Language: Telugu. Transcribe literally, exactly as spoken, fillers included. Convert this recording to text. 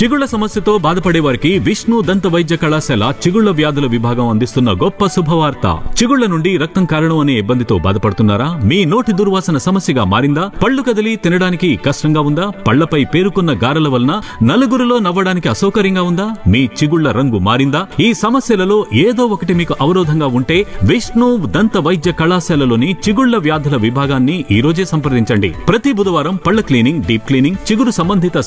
చిగుళ్ల సమస్యతో బాధపడే వారికి విష్ణు దంత వైద్య కళాశాల చిగుళ్ల వ్యాధుల విభాగం అందిస్తున్న గొప్ప శుభవార్త. చిగుళ్ల నుండి రక్తం కారణం అనే ఇబ్బందితో బాధపడుతున్నారా? మీ నోటి దుర్వాసన సమస్యగా మారిందా? పళ్ళు కదిలి తినడానికి కష్టంగా ఉందా? పళ్లపై పేరుకున్న గారెల వలన నలుగురిలో నవ్వడానికి అసౌకర్యంగా ఉందా? మీ చిగుళ్ల రంగు మారిందా? ఈ సమస్యలలో ఏదో ఒకటి మీకు అవరోధంగా ఉంటే విష్ణు దంత వైద్య కళాశాలలోని చిగుళ్ల వ్యాధుల విభాగాన్ని ఈ రోజే సంప్రదించండి. ప్రతి బుధవారం పళ్ల క్లీనింగ్, డీప్ క్లీనింగ్, చిగురు సంబంధిత